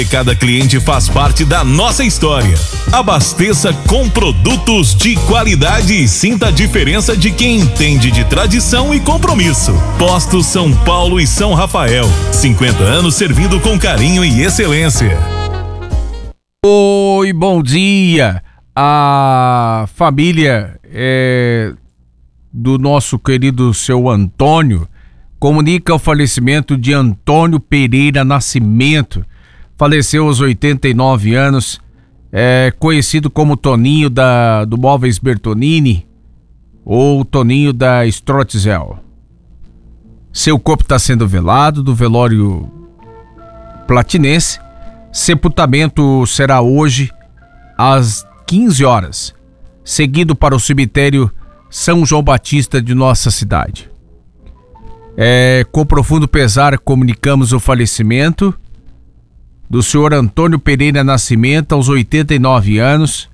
Cada cliente faz parte da nossa história. Abasteça com produtos de qualidade e sinta a diferença de quem entende de tradição e compromisso. Postos São Paulo e São Rafael. 50 anos servindo com carinho e excelência. Oi, bom dia. A família do nosso querido seu Antônio comunica o falecimento de Antônio Pereira Nascimento. Faleceu aos 89 anos, conhecido como Toninho do Móveis Bertonini ou Toninho da Strotzel. Seu corpo está sendo velado do velório platinense. Sepultamento será hoje às 15 horas, seguido para o cemitério São João Batista de nossa cidade. Com profundo pesar comunicamos o falecimento do senhor Antônio Pereira Nascimento aos 89 anos.